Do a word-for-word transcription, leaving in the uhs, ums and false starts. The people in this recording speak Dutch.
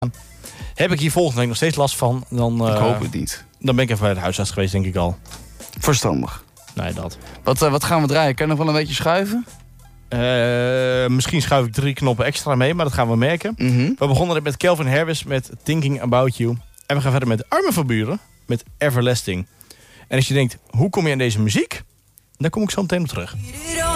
Heb ik hier volgende week nog steeds last van, dan, uh, ik hoop het niet. Dan ben ik even bij de huisarts geweest, denk ik al. Verstandig. Nee, dat. Wat, uh, wat gaan we draaien? Kan je nog wel een beetje schuiven? Uh, misschien schuif ik drie knoppen extra mee, maar dat gaan we merken. Mm-hmm. We begonnen met Calvin Harris met Thinking About You. En we gaan verder met Armin van Buuren met Everlasting. En als je denkt, hoe kom je aan deze muziek? Daar kom ik zo meteen op terug.